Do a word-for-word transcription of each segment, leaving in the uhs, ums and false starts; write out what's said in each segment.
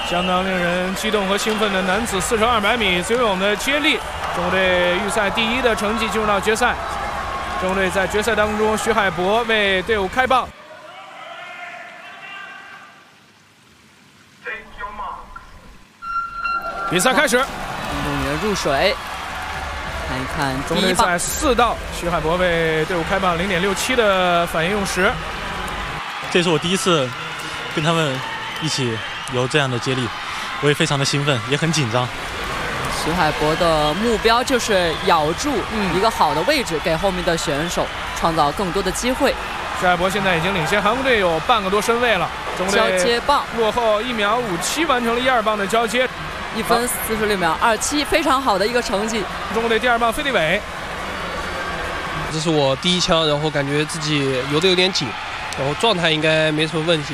相当令人激动和兴奋的男子四乘二百米自由泳的接力，中国队预赛第一的成绩进入到决赛。中国队在决赛当中，徐海博为队伍开棒。比赛开始， 运动员入水，看一看中国队在四道，徐海博为队伍开棒零点六七的反应用时。 这是我第一次跟他们一起有这样的接力，我也非常的兴奋，也很紧张。 徐海博的目标就是咬住一个好的位置，给后面的选手创造更多的机会。 徐海博现在已经领先韩国队有半个多身位了。中国队交接棒落后一秒五七，完成了一二棒的交接， 一分四十六秒二七，非常好的一个成绩。 中国队第二棒费立伟， 这是我第一枪，然后感觉自己游得有点紧，然后状态应该没什么问题。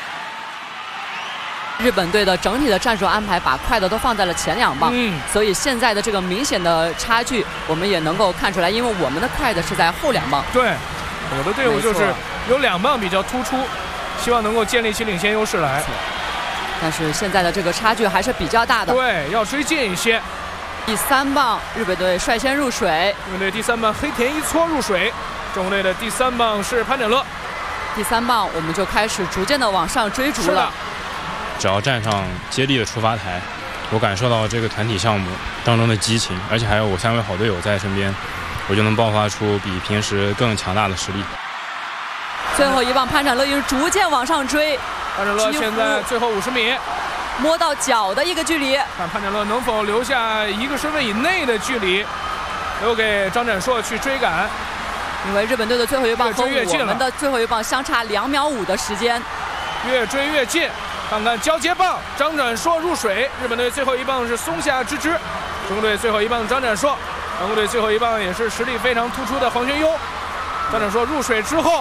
日本队的整体的战术安排把快的都放在了前两棒，嗯，所以现在的这个明显的差距我们也能够看出来，因为我们的快的是在后两棒。 对，我的队伍就是有两棒比较突出，希望能够建立起领先优势来。 但是现在的这个差距还是比较大的， 对，要追近一些。 第三棒，日本队率先入水。 日本队第三棒黑田一撮入水，中国队的第三棒是潘展乐。 第三棒我们就开始逐渐的往上追逐了。 只要站上接力的出发台，我感受到这个团体项目当中的激情，而且还有我三位好队友在身边，我就能爆发出比平时更强大的实力。 最后一棒，潘展乐又逐渐往上追。 潘展乐现在最后五十米， 摸到脚的一个距离， 看潘展乐能否留下一个身位以内的距离，留给张展硕去追赶。 因为日本队的最后一棒和越我们的最后一棒相差两秒五的时间， 越追越近。看看交接棒，张展硕入水。日本队最后一棒是松下之之，中国队最后一棒张展硕，韩国队最后一棒也是实力非常突出的黄玄优。张展硕入水之后。